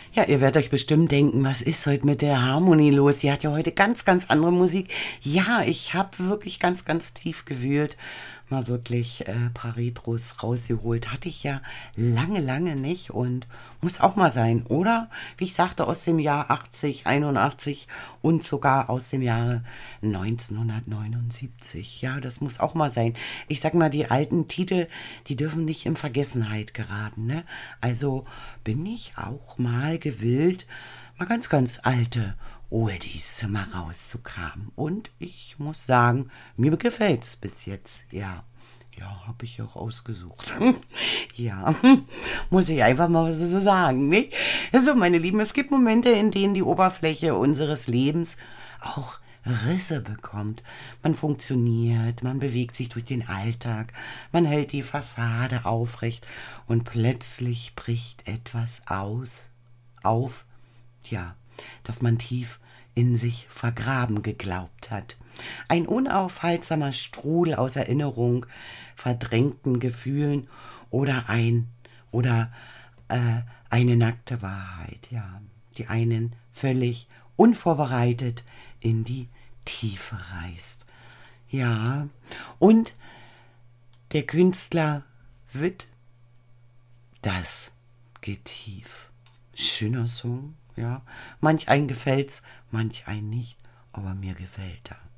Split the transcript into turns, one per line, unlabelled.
Ja, ihr werdet euch bestimmt denken, was ist heute mit der Harmonie los? Sie hat ja heute ganz, ganz andere Musik. Ja, ich habe wirklich ganz, ganz tief gewühlt, mal wirklich paar Retros rausgeholt. Hatte ich ja lange, lange nicht und muss auch mal sein, oder? Wie ich sagte, aus dem Jahr 80, 81 und sogar aus dem Jahre 1979. Ja, das muss auch mal sein. Ich sag mal, die alten Titel, die dürfen nicht in Vergessenheit geraten, ne? Also bin ich auch mal gewillt, mal ganz, ganz alte Oldies mal rauszukramen. Und ich muss sagen, mir gefällt's bis jetzt, ja. Ja, habe ich auch ausgesucht. Ja, muss ich einfach mal so sagen, nicht? So, meine Lieben, es gibt Momente, in denen die Oberfläche unseres Lebens auch Risse bekommt. Man funktioniert, man bewegt sich durch den Alltag, man hält die Fassade aufrecht und plötzlich bricht etwas auf, ja, das man tief in sich vergraben geglaubt hat. Ein unaufhaltsamer Strudel aus Erinnerung, verdrängten Gefühlen oder oder eine nackte Wahrheit, ja, die einen völlig unvorbereitet in die Tiefe reißt. Ja, und der Künstler wird, das geht tief. Schöner Song, ja. Manch einen gefällt's, manch einen nicht, aber mir gefällt er.